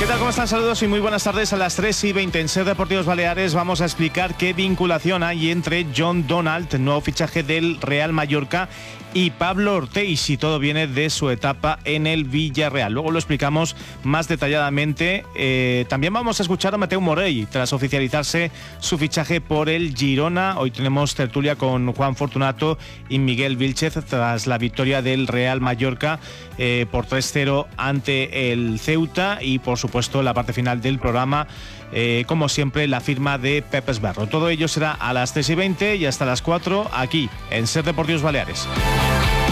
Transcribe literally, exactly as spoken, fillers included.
¿Qué tal? ¿Cómo están? Saludos y muy buenas tardes. A las tres y veinte en Ser Deportivos Baleares vamos a explicar qué vinculación hay entre John Donald, nuevo fichaje del Real Mallorca, y Pablo Orteix, si todo viene de su etapa en el Villarreal. Luego lo explicamos más detalladamente. Eh, también vamos a escuchar a Mateu Morell tras oficializarse su fichaje por el Girona. Hoy tenemos tertulia con Juan Fortunato y Miguel Vilchez tras la victoria del Real Mallorca eh, por tres cero ante el Ceuta, y por supuesto la parte final del programa, eh, como siempre, la firma de Pep Esberro. Todo ello será a las tres y veinte y hasta las cuatro aquí en Ser Deportivos Baleares.